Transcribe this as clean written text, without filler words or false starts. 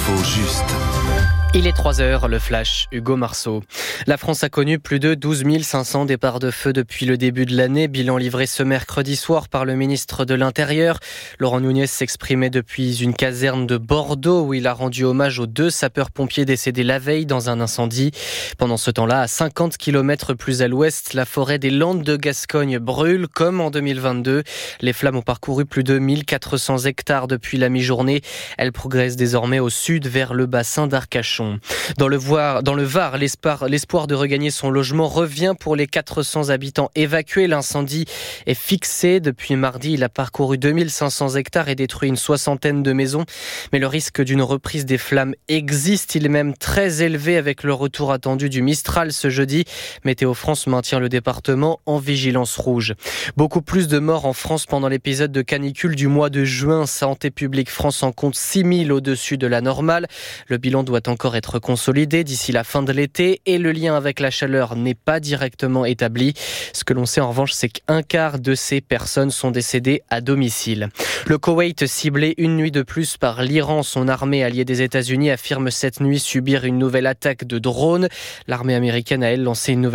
L'info juste. Il est 3h, le flash, Hugo Marceau. La France a connu plus de 12 500 départs de feu depuis le début de l'année. Bilan livré ce mercredi soir par le ministre de l'Intérieur. Laurent Nunez s'exprimait depuis une caserne de Bordeaux où il a rendu hommage aux 2 sapeurs-pompiers décédés la veille dans un incendie. Pendant ce temps-là, à 50 km plus à l'ouest, la forêt des Landes de Gascogne brûle comme en 2022. Les flammes ont parcouru plus de 1400 hectares depuis la mi-journée. Elles progressent désormais au sud vers le bassin d'Arcachon. Dans le Var, l'espoir de regagner son logement revient pour les 400 habitants évacués. L'incendie est fixé. Depuis mardi, il a parcouru 2500 hectares et détruit une 60aine de maisons. Mais le risque d'une reprise des flammes existe. Il est même très élevé avec le retour attendu du Mistral ce jeudi. Météo France maintient le département en vigilance rouge. Beaucoup plus de morts en France pendant l'épisode de canicule du mois de juin. Santé publique France en compte 6000 au-dessus de la normale. Le bilan doit encore être consolidé d'ici la fin de l'été et le lien avec la chaleur n'est pas directement établi. Ce que l'on sait en revanche, c'est qu'un quart de ces personnes sont décédées à domicile. Le Koweït, ciblé une nuit de plus par l'Iran, son armée alliée des États-Unis affirme cette nuit subir une nouvelle attaque de drones. L'armée américaine a elle lancé une nouvelle